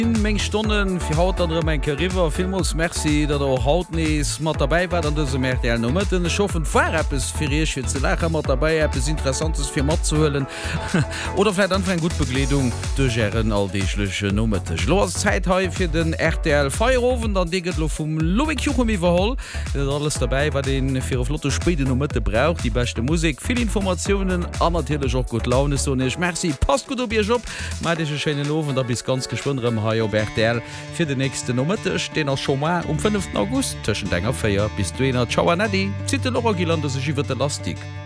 Menge Stunden für haut andere mein River Filmos merci dat er haut nees mat dabei war an dese Mä no schaffen Fahrrappes fir ze lacher mat dabei es interessantes fir mat zu höllen oder vielleicht einfach gut Bekleedung dugeren all die schlche Nummerch los Zeit ha fir den RTL Feierofen dann deget lo vum Lovikmi verholl alles dabei war den fir Flotte Spede Nummertte braucht die beste Musik viel Informationen an natürlich auch gut laune so nicht merci passt gut op ihr Job Schene Loven da bis ganz geschwunderem Bertel fir de nächste Nummer den er schon mal um 5. August tschen denger Feier bis du Ciao Nadi Zitte noch Giland iwwer der Lastig.